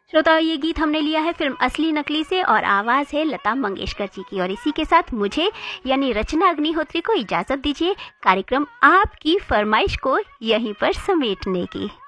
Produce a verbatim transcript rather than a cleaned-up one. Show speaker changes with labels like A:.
A: श्रोताओं, ये गीत हमने लिया है फिल्म असली नकली से और आवाज़ है लता मंगेशकर जी की। और इसी के साथ मुझे यानी रचना अग्निहोत्री को इजाज़त दीजिए कार्यक्रम आपकी फरमाइश को यहीं पर समेटने की।